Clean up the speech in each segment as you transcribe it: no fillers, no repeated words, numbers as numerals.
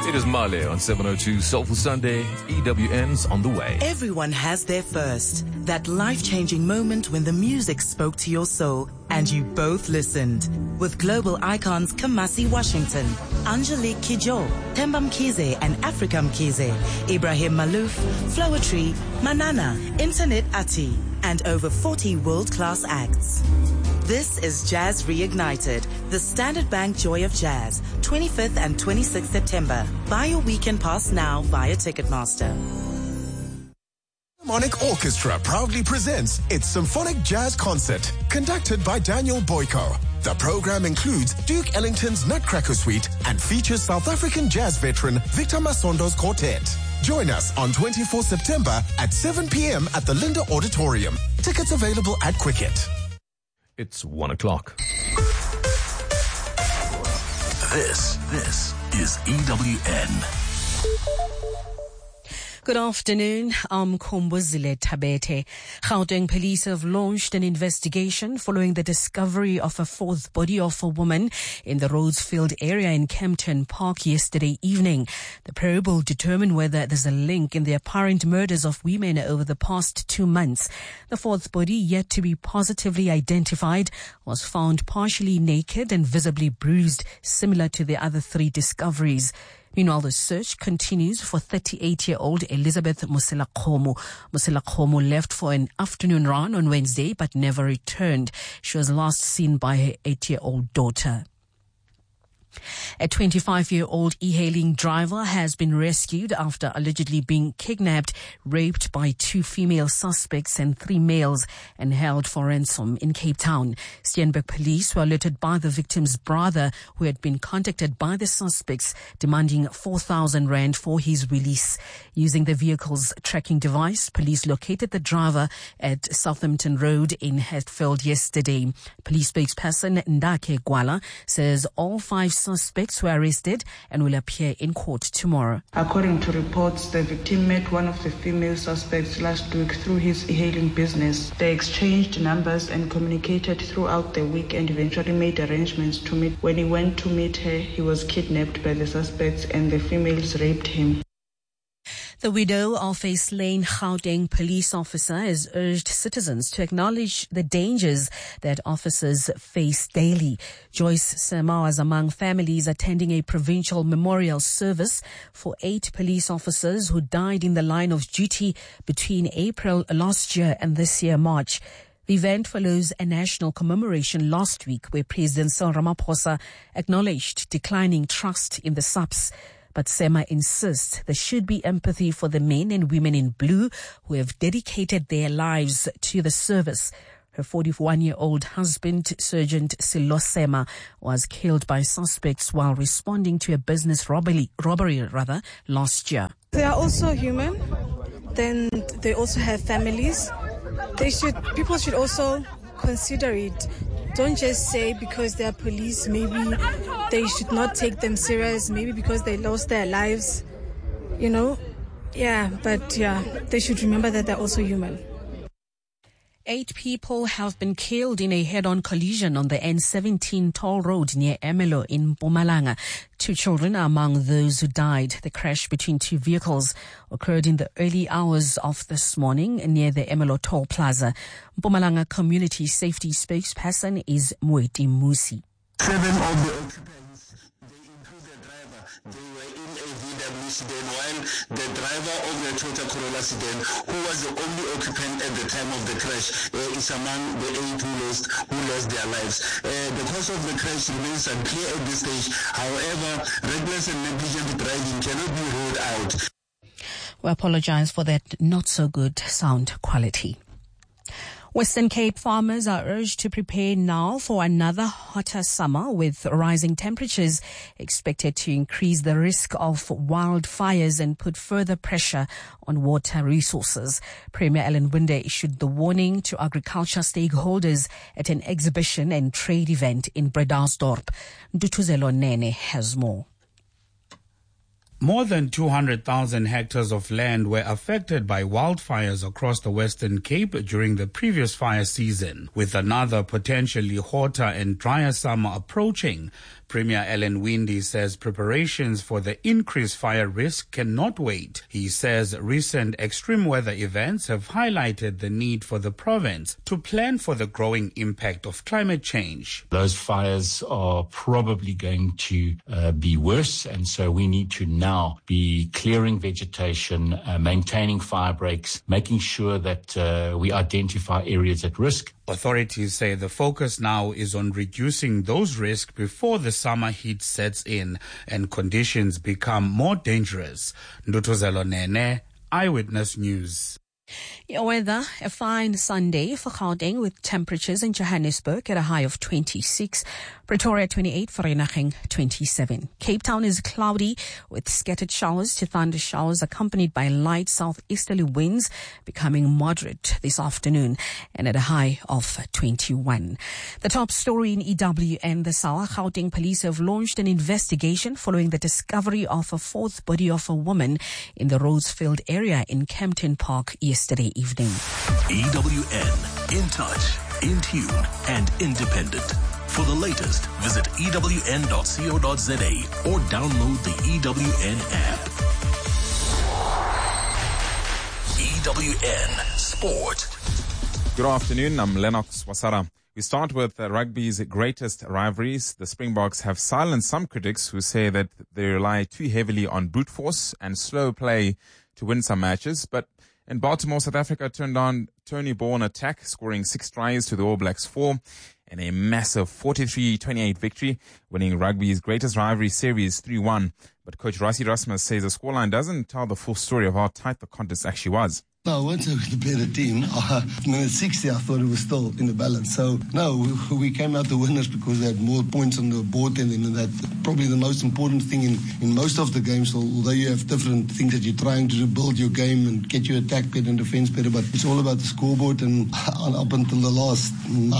It is Male on 702 Soulful Sunday. EWN's on the way. Everyone has their first. That life-changing moment when the music spoke to your soul and you both listened. With global icons Kamasi Washington, Angelique Kidjo, Themba Mkhize and Africa Mkhize, Ibrahim Malouf, Flowetree, Manana, Internet Ati, and over 40 world-class acts. This is Jazz Reignited, the Standard Bank Joy of Jazz, 25th and 26th September. Buy your weekend pass now via Ticketmaster. Philharmonic Orchestra proudly presents its Symphonic Jazz Concert, conducted by Daniel Boyko. The program includes Duke Ellington's Nutcracker Suite and features South African jazz veteran Victor Masondo's quartet. Join us on 24 September at 7 p.m. at the Linda Auditorium. Tickets available at Quicket. It's 1 o'clock. This is EWN. Good afternoon. I'm Kombuzile Tabete. Gauteng police have launched an investigation following the discovery of a fourth body of a woman in the Rhodesfield area in Kempton Park yesterday evening. The probe will determine whether there's a link in the apparent murders of women over the past 2 months. The fourth body, yet to be positively identified, was found partially naked and visibly bruised, similar to the other 3 discoveries. Meanwhile, the search continues for 38-year-old Elizabeth Muselakhomo. Muselakhomo left for an afternoon run on Wednesday but never returned. She was last seen by her 8-year-old daughter. A 25-year-old e-hailing driver has been rescued after allegedly being kidnapped, raped by 2 female suspects and 3 males, and held for ransom in Cape Town. Steenberg police were alerted by the victim's brother, who had been contacted by the suspects, demanding 4,000 rand for his release. Using the vehicle's tracking device, police located the driver at Southampton Road in Hatfield yesterday. Police spokesperson Ndake Gwala says all 5 suspects were arrested and will appear in court tomorrow. According to reports, the victim met one of the female suspects last week through his e-hailing business. They exchanged numbers and communicated throughout the week and eventually made arrangements to meet. When he went to meet her, he was kidnapped by the suspects and the females raped him. The widow of a slain Gauteng police officer has urged citizens to acknowledge the dangers that officers face daily. Joyce Sema was among families attending a provincial memorial service for 8 police officers who died in the line of duty between April last year and this year, March. The event follows a national commemoration last week where President Cyril Ramaphosa acknowledged declining trust in the SAPS. But Sema insists there should be empathy for the men and women in blue who have dedicated their lives to the service. Her 41-year-old husband, Sergeant Silo Sema, was killed by suspects while responding to a business robbery last year. They are also human. Then they also have families. People should also consider it. Don't just say because they are police, maybe they should not take them serious, maybe because they lost their lives, they should remember that they're also human. 8 people have been killed in a head-on collision on the N17 toll road near Emelo in Mpumalanga. 2 children are among those who died. The crash between 2 vehicles occurred in the early hours of this morning near the Emelo toll plaza. Mpumalanga Community Safety spokesperson is Mweti Musi. 7 of the occupants, they include the driver. They were in a VW sedan, while the driver of the Toyota Corolla sedan, who was the only occupant at the time of the crash, is among the 8 who lost their lives. The cause of the crash remains unclear at this stage. However, reckless and negligent driving cannot be ruled out. We apologize for that not so good sound quality. Western Cape farmers are urged to prepare now for another hotter summer, with rising temperatures expected to increase the risk of wildfires and put further pressure on water resources. Premier Ellen Winde issued the warning to agriculture stakeholders at an exhibition and trade event in Bredasdorp. Dutuzelo Nene has more. More than 200,000 hectares of land were affected by wildfires across the Western Cape during the previous fire season. With another potentially hotter and drier summer approaching, Premier Alan Winde says preparations for the increased fire risk cannot wait. He says recent extreme weather events have highlighted the need for the province to plan for the growing impact of climate change. Those fires are probably going to be worse, and so we need to now be clearing vegetation, maintaining fire breaks, making sure that we identify areas at risk. Authorities say the focus now is on reducing those risks before the summer heat sets in and conditions become more dangerous. Ndutuzelo Nene, Eyewitness News. Your weather, a fine Sunday for Gauteng with temperatures in Johannesburg at a high of 26, Pretoria 28, Vereeniging 27. Cape Town is cloudy with scattered showers to thunder showers accompanied by light southeasterly winds becoming moderate this afternoon and at a high of 21. The top story in EWN this hour, Gauteng police have launched an investigation following the discovery of a fourth body of a woman in the Rhodesfield area in Kempton Park yesterday evening. EWN, in touch, in tune, and independent. For the latest, visit ewn.co.za or download the EWN app. EWN Sport. Good afternoon, I'm Lennox Wasara. We start with rugby's greatest rivalries. The Springboks have silenced some critics who say that they rely too heavily on brute force and slow play to win some matches, but in Baltimore, South Africa turned on Tony Bourne attack, scoring 6 tries to the All Blacks 4 in a massive 43-28 victory, winning rugby's greatest rivalry series 3-1. But coach Rassie Erasmus says the scoreline doesn't tell the full story of how tight the contest actually was. No, I went to the better team. Minute 60, I thought it was still in the balance. So, no, we came out the winners because they had more points on the board than them. And that's probably the most important thing in most of the games, although you have different things that you're trying to do, build your game and get your attack better and defense better. But it's all about the scoreboard. And up until the last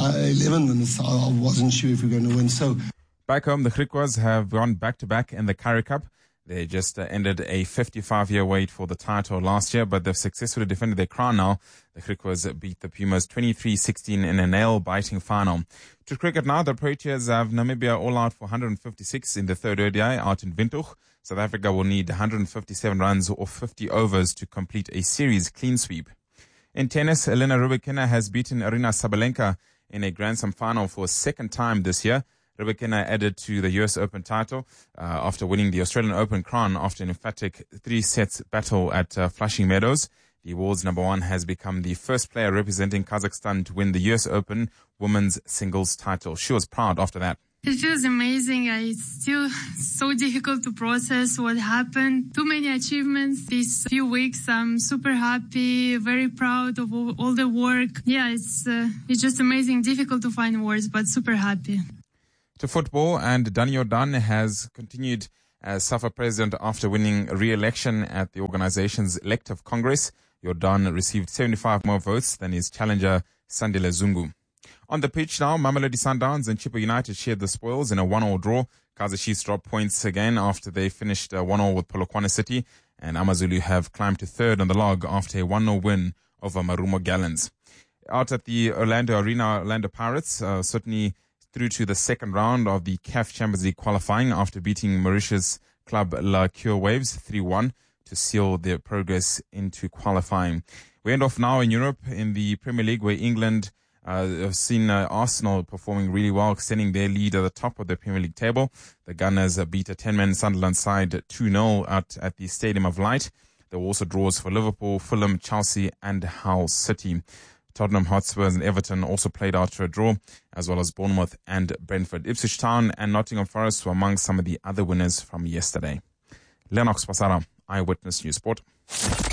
11 minutes, I wasn't sure if we're going to win. So, back home, the Griquas have gone back-to-back in the Currie Cup. They just ended a 55-year wait for the title last year, but they've successfully defended their crown now. The Griquas beat the Pumas 23-16 in a nail-biting final. To cricket now, the Proteas have Namibia all out for 156 in the third ODI out in Windhoek. South Africa will need 157 runs or 50 overs to complete a series clean sweep. In tennis, Elena Rybakina has beaten Aryna Sabalenka in a Grand Slam final for a second time this year. Rybakina added to the US Open title after winning the Australian Open crown after an emphatic 3-set battle at Flushing Meadows. The world's number one has become the first player representing Kazakhstan to win the US Open women's singles title. She was proud after that. It feels amazing. It's still so difficult to process what happened. Too many achievements these few weeks. I'm super happy, very proud of all the work. Yeah, it's just amazing. Difficult to find words, but super happy. To football, and Danny Jordan has continued as SAFA president after winning re-election at the organization's elective congress. Jordan received 75 more votes than his challenger, Sandile Zungu. On the pitch now, Mamelodi Sundowns and Chippa United shared the spoils in a 1-1 draw. Kaizer Chiefs dropped points again after they finished 1-1 with Polokwane City, and AmaZulu have climbed to third on the log after a 1-0 win over Marumo Gallants. Out at the Orlando Arena, Orlando Pirates certainly through to the second round of the CAF Champions League qualifying after beating Mauritius club La Cure Waves 3-1 to seal their progress into qualifying. We end off now in Europe in the Premier League, where England have seen Arsenal performing really well, extending their lead at the top of the Premier League table. The Gunners beat a 10-man Sunderland side 2-0 out at the Stadium of Light. There were also draws for Liverpool, Fulham, Chelsea and Hull City. Tottenham Hotspurs and Everton also played out to a draw, as well as Bournemouth and Brentford. Ipswich Town and Nottingham Forest were among some of the other winners from yesterday. Lennox Pasara, Eyewitness News Sport.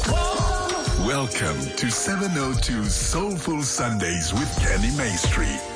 Welcome to 702 Soulful Sundays with Kenny Maestri.